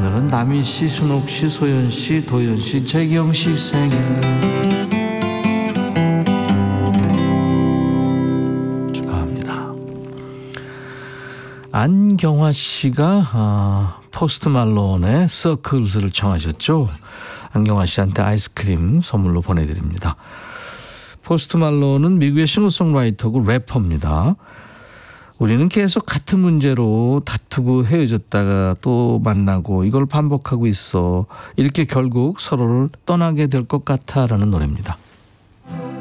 오늘은 남희 씨, 순옥 씨, 소연 씨, 도연 씨, 재경 씨 생일 축하합니다. 안경화 씨가 포스트 말론의 서클스를 청하셨죠. 안경화 씨한테 아이스크림 선물로 보내드립니다. 포스트 말론은 미국의 싱어송라이터고 래퍼입니다. 우리는 계속 같은 문제로 다투고 헤어졌다가 또 만나고 이걸 반복하고 있어. 이렇게 결국 서로를 떠나게 될 것 같아라는 노래입니다.